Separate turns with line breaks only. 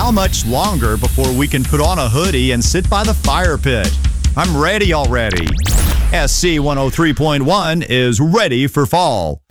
how much longer before we can put on a hoodie and sit by the fire pit? I'm ready already. SC 103.1 is ready for fall.